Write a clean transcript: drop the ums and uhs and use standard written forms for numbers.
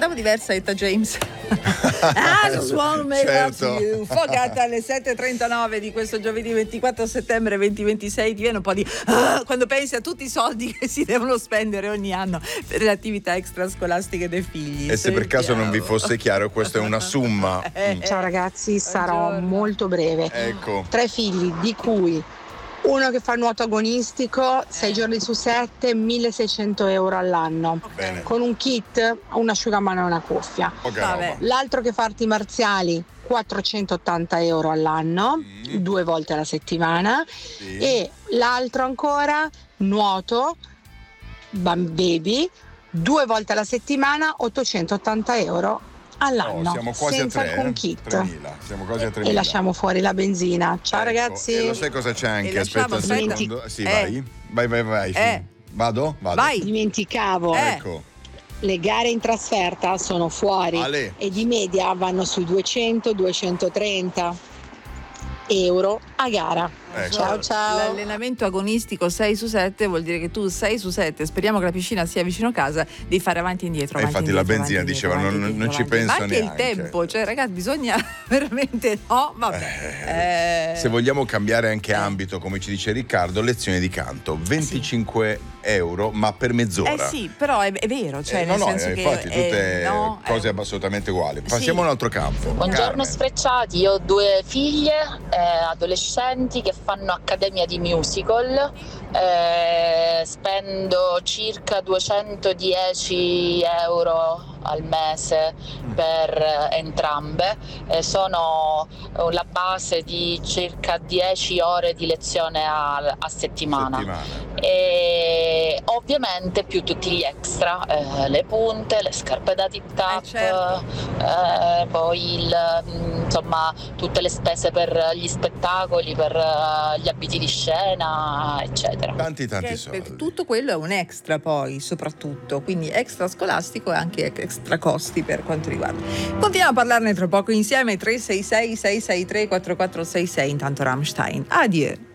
Pensavo diversa Etta James. I just wanna make Certo. love to you. Fogata alle 7:39 di questo giovedì 24 settembre 2026. Ti viene un po' di quando pensi a tutti i soldi che si devono spendere ogni anno per le attività extrascolastiche dei figli. E se per caso non vi fosse chiaro, questa è una somma. Ciao ragazzi, sarò Buongiorno. molto breve. Ecco. 3 figli, di cui uno che fa nuoto agonistico 6 giorni su 7, 1.600 euro all'anno. Bene. Con un kit, un asciugamano e una cuffia. Poca Vabbè. roba. L'altro che fa arti marziali 480 euro all'anno, 2 volte alla settimana. Sì. E l'altro ancora nuoto baby 2 volte alla settimana, 880 euro all'anno, siamo quasi senza a 3, alcun kit. 3.000. Siamo quasi a 3.000. E lasciamo fuori la benzina. Ciao Ecco, ragazzi. E lo sai cosa c'è anche? E lasciamo, Aspetta un aspetta. secondo. Sì, vai. Sì. Vado? Vai. Dimenticavo, Ecco. le gare in trasferta sono fuori Ale. e di media vanno sui 200-230 euro a gara. Ecco. Ciao. L'allenamento agonistico 6 su 7 vuol dire che tu 6 su 7, speriamo che la piscina sia vicino a casa, devi fare avanti e indietro. E infatti la benzina diceva, non ci penso Ma anche neanche. il tempo, cioè ragazzi bisogna veramente vabbè. Se vogliamo cambiare anche ambito, come ci dice Riccardo, lezioni di canto, 25 euro, ma per mezz'ora. Sì, però è vero, cioè no, nel senso che infatti tutte no, cose assolutamente uguali. Passiamo a un altro campo. Buongiorno Carmen. Sfrecciati, io ho 2 figlie adolescenti che fanno accademia di musical, spendo circa 210 euro al mese per entrambe, sono la base di circa 10 ore di lezione a settimana. E ovviamente più tutti gli extra, le punte, le scarpe da tip top, certo. poi insomma tutte le spese per gli spettacoli, per gli abiti di scena, eccetera. Tanti Perché soldi. tutto quello è un extra poi, soprattutto, quindi extra scolastico e anche extra costi per quanto riguarda. Continuiamo a parlarne tra poco insieme. 366 663 4466. Intanto Rammstein. Adieu.